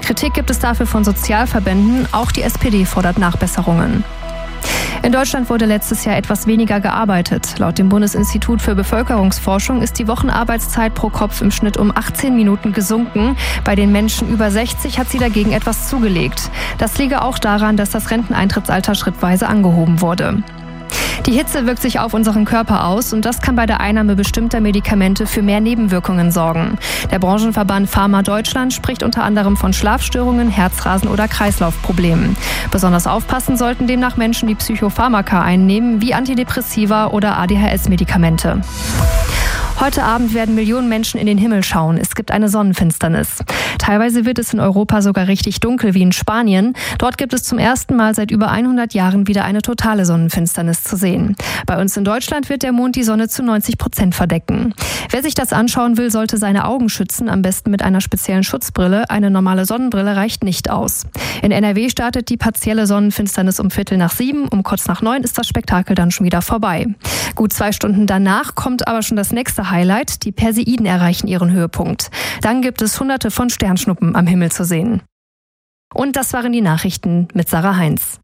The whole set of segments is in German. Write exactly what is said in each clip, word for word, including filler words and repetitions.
Kritik gibt es dafür von Sozialverbänden. Auch die S P D fordert Nachbesserungen. In Deutschland wurde letztes Jahr etwas weniger gearbeitet. Laut dem Bundesinstitut für Bevölkerungsforschung ist die Wochenarbeitszeit pro Kopf im Schnitt um achtzehn Minuten gesunken. Bei den Menschen über sechzig hat sie dagegen etwas zugelegt. Das liege auch daran, dass das Renteneintrittsalter schrittweise angehoben wurde. Die Hitze wirkt sich auf unseren Körper aus und das kann bei der Einnahme bestimmter Medikamente für mehr Nebenwirkungen sorgen. Der Branchenverband Pharma Deutschland spricht unter anderem von Schlafstörungen, Herzrasen oder Kreislaufproblemen. Besonders aufpassen sollten demnach Menschen, die Psychopharmaka einnehmen, wie Antidepressiva oder A D H S-Medikamente. Heute Abend werden Millionen Menschen in den Himmel schauen. Es gibt eine Sonnenfinsternis. Teilweise wird es in Europa sogar richtig dunkel wie in Spanien. Dort gibt es zum ersten Mal seit über hundert Jahren wieder eine totale Sonnenfinsternis zu sehen. Bei uns in Deutschland wird der Mond die Sonne zu neunzig Prozent verdecken. Wer sich das anschauen will, sollte seine Augen schützen, am besten mit einer speziellen Schutzbrille. Eine normale Sonnenbrille reicht nicht aus. In N R W startet die partielle Sonnenfinsternis um Viertel nach sieben. Um kurz nach neun ist das Spektakel dann schon wieder vorbei. Gut zwei Stunden danach kommt aber schon das nächste Highlight. Die Perseiden erreichen ihren Höhepunkt. Dann gibt es hunderte von Sternschnuppen am Himmel zu sehen. Und das waren die Nachrichten mit Sarah Heinz.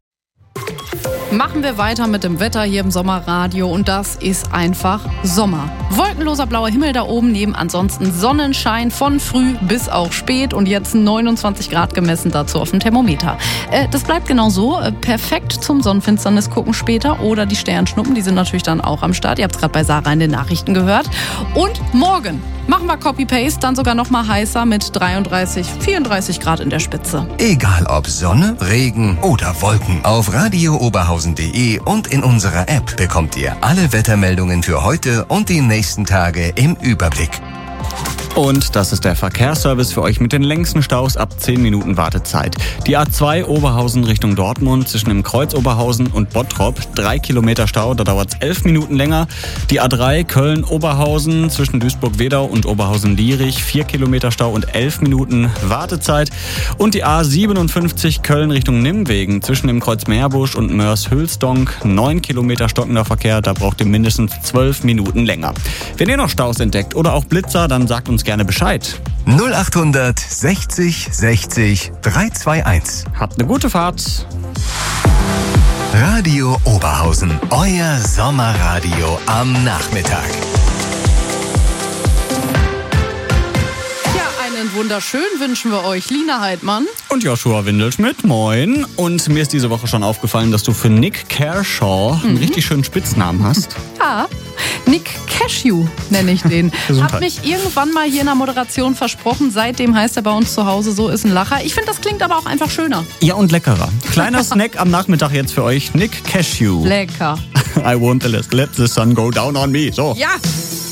Machen wir weiter mit dem Wetter hier im Sommerradio und das ist einfach Sommer. Wolkenloser blauer Himmel da oben, neben ansonsten Sonnenschein von früh bis auch spät und jetzt neunundzwanzig Grad gemessen dazu auf dem Thermometer. Äh, das bleibt genau so, äh, perfekt zum Sonnenfinsternis gucken später oder die Sternschnuppen, die sind natürlich dann auch am Start. Ihr habt es gerade bei Sarah in den Nachrichten gehört. Und morgen machen wir Copy-Paste, dann sogar noch mal heißer mit dreiunddreißig, vierunddreißig Grad in der Spitze. Egal ob Sonne, Regen oder Wolken, auf radio oberhausen punkt de und in unserer App bekommt ihr alle Wettermeldungen für heute und die nächsten Tage im Überblick. Und das ist der Verkehrsservice für euch mit den längsten Staus ab zehn Minuten Wartezeit. Die A zwei Oberhausen Richtung Dortmund zwischen dem Kreuz Oberhausen und Bottrop, drei Kilometer Stau, da dauert es elf Minuten länger. Die A drei Köln-Oberhausen zwischen Duisburg-Wedau und Oberhausen-Lierich, vier Kilometer Stau und elf Minuten Wartezeit. Und die A siebenundfünfzig Köln Richtung Nimwegen zwischen dem Kreuz Meerbusch und Mörs-Hülsdonk, neun Kilometer stockender Verkehr, da braucht ihr mindestens zwölf Minuten länger. Wenn ihr noch Staus entdeckt oder auch Blitzer, dann sagt uns gerne Bescheid. null achthundert sechzig sechzig dreihunderteinundzwanzig. Habt eine gute Fahrt. Radio Oberhausen, euer Sommerradio am Nachmittag. Einen wunderschön wünschen wir euch, Lina Heidmann und Joshua Windelschmidt. Moin. Und mir ist diese Woche schon aufgefallen, dass du für Nick Kershaw einen mhm. richtig schönen Spitznamen hast. Ja, Nick Cashew nenne ich den. Hab mich irgendwann mal hier in der Moderation versprochen. Seitdem heißt er bei uns zu Hause, so ist ein Lacher. Ich finde, das klingt aber auch einfach schöner. Ja, und leckerer. Kleiner Snack am Nachmittag jetzt für euch. Nick Cashew. Lecker. I want to let the sun go down on me. So. Ja.